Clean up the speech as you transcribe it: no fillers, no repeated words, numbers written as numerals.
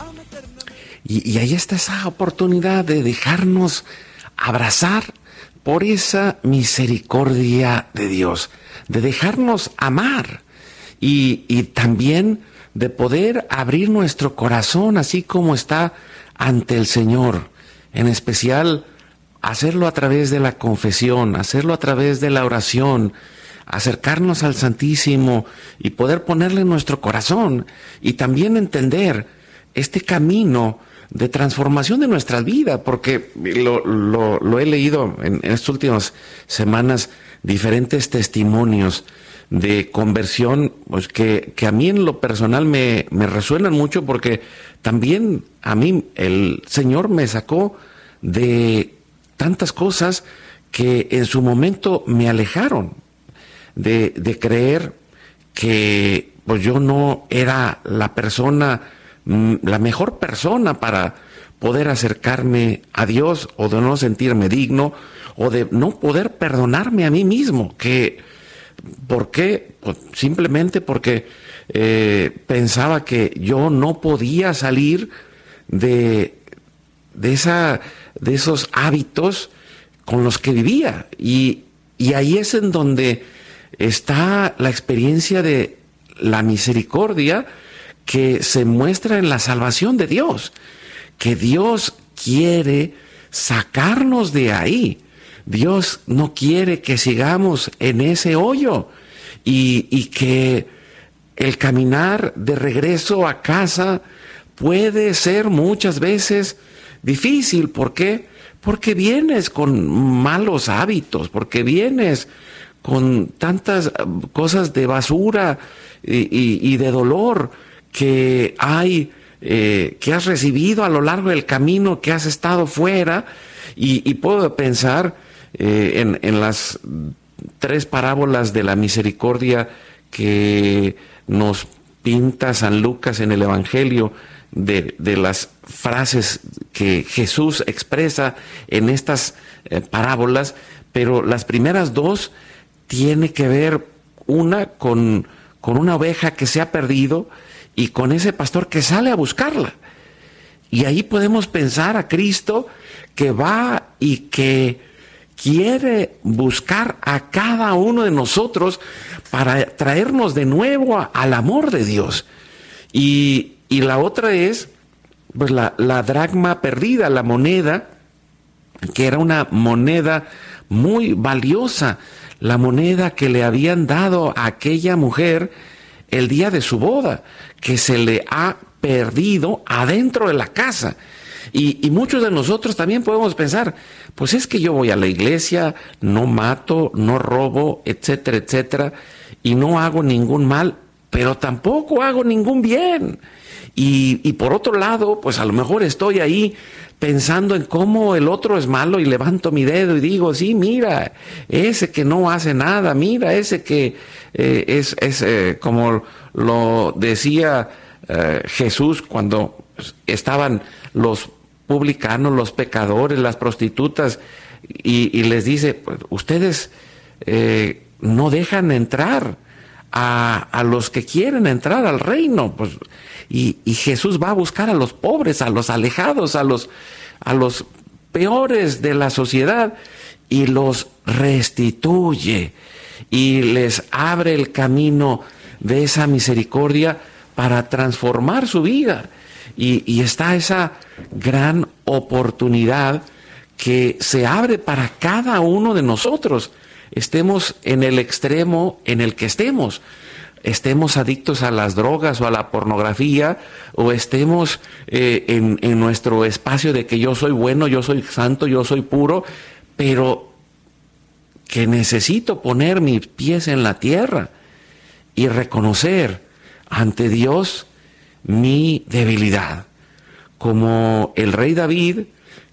Y ahí está esa oportunidad de dejarnos abrazar por esa misericordia de Dios, de dejarnos amar y también de poder abrir nuestro corazón así como está ante el Señor, en especial hacerlo a través de la confesión, hacerlo a través de la oración, acercarnos al Santísimo y poder ponerle nuestro corazón y también entender este camino de transformación de nuestra vida, porque lo he leído en estas últimas semanas, diferentes testimonios de conversión, pues que a mí en lo personal me resuenan mucho, porque también a mí el Señor me sacó de tantas cosas que en su momento me alejaron de creer que pues yo no era la persona, la mejor persona para poder acercarme a Dios, o de no sentirme digno, o de no poder perdonarme a mí mismo. ¿Por qué? Pues simplemente porque pensaba que yo no podía salir de esos hábitos con los que vivía. Y ahí es en donde está la experiencia de la misericordia que se muestra en la salvación de Dios, que Dios quiere sacarnos de ahí. Dios no quiere que sigamos en ese hoyo y que el caminar de regreso a casa puede ser muchas veces difícil. ¿Por qué? Porque vienes con malos hábitos, porque vienes con tantas cosas de basura y de dolor que que has recibido a lo largo del camino que has estado fuera. Y puedo pensar en las 3 parábolas de la misericordia que nos pinta San Lucas en el Evangelio, de las frases que Jesús expresa en estas parábolas, pero las primeras 2 tiene que ver una con una oveja que se ha perdido y con ese pastor que sale a buscarla. Y ahí podemos pensar a Cristo que va y que quiere buscar a cada uno de nosotros para traernos de nuevo al amor de Dios. Y la otra es pues la dracma perdida, la moneda, que era una moneda muy valiosa, la moneda que le habían dado a aquella mujer el día de su boda, que se le ha perdido adentro de la casa. Y muchos de nosotros también podemos pensar, pues es que yo voy a la iglesia, no mato, no robo, etcétera, etcétera, y no hago ningún mal, pero tampoco hago ningún bien. Y por otro lado, pues a lo mejor estoy ahí pensando en cómo el otro es malo y levanto mi dedo y digo, sí, mira, ese que no hace nada, mira, ese que es como lo decía Jesús cuando estaban los publicanos, los pecadores, las prostitutas, y les dice, pues, ustedes no dejan entrar a los que quieren entrar al reino, pues, y Jesús va a buscar a los pobres, a los alejados, a los peores de la sociedad, y los restituye y les abre el camino de esa misericordia para transformar su vida. Y está esa gran oportunidad que se abre para cada uno de nosotros, estemos en el extremo en el que estemos adictos a las drogas o a la pornografía, o estemos en nuestro espacio de que yo soy bueno, yo soy santo, yo soy puro, pero que necesito poner mis pies en la tierra y reconocer ante Dios mi debilidad. Como el rey David